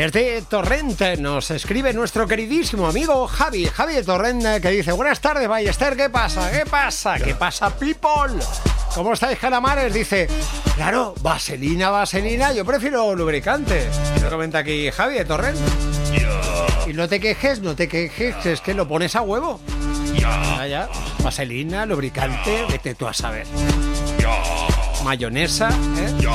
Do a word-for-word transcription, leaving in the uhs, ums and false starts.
Desde Torrent nos escribe nuestro queridísimo amigo Javi, Javi de Torrent, que dice: buenas tardes, Ballester, ¿qué pasa? ¿Qué pasa? ¿Qué pasa, people? ¿Cómo estáis, calamares? Dice, claro, vaselina, vaselina, yo prefiero lubricante. Lo comenta aquí Javi de Torrent. Y no te quejes, no te quejes, es que lo pones a huevo. Ya, ya, vaselina, lubricante, vete tú a saber. Mayonesa, ¿eh?